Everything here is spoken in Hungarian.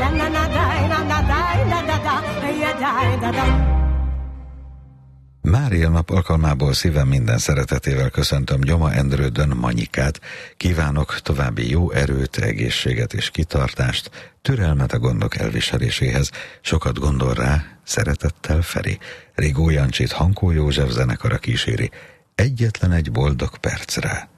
Mária nap alkalmából szívem minden szeretetével köszöntöm Gyoma Endrődön Manyikát. Kívánok további jó erőt, egészséget és kitartást, türelmet a gondok elviseléséhez. Sokat gondol rá, szeretettel Feri. Rigó Jancsit Hankó József zenekara kíséri. Egyetlen egy boldog percre.